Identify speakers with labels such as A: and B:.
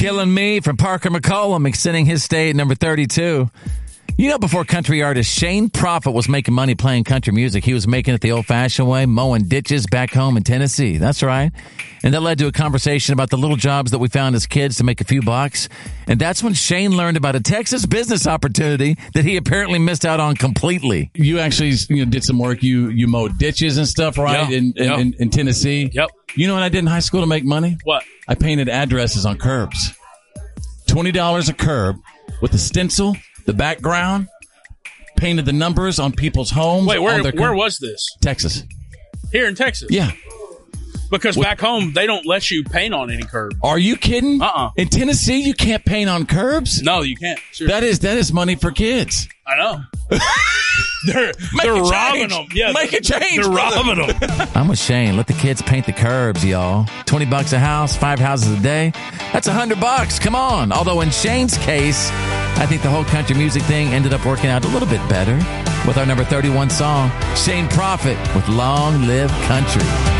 A: Killing Me from Parker McCollum, extending his stay at number 32. You know, before country artist Shane Prophet was making money playing country music, he was making it the old-fashioned way, mowing ditches back home in Tennessee. That's right. And that led to a conversation about the little jobs that we found as kids to make a few bucks. And that's when Shane learned about a Texas business opportunity that he apparently missed out on completely.
B: You actually did some work. You mowed ditches and stuff, right, in Tennessee?
C: Yep.
B: You know what I did in high school to make money?
C: What?
B: I painted addresses on curbs. $20 a curb with a stencil, the background, painted the numbers on people's homes.
C: Wait, where was this?
B: Texas.
C: Here in Texas?
B: Yeah.
C: Because back home, they don't let you paint on any curb.
B: Are you kidding? In Tennessee, you can't paint on curbs?
C: No, you can't. Seriously.
B: That is money for kids.
C: I know. They're robbing them. Yeah,
B: Make a change.
C: They're robbing them.
A: I'm with Shane. Let the kids paint the curbs, y'all. $20 a house, 5 houses a day. That's $100. Come on. Although in Shane's case, I think the whole country music thing ended up working out a little bit better with our number 31 song, Shane Prophet with Long Live Country.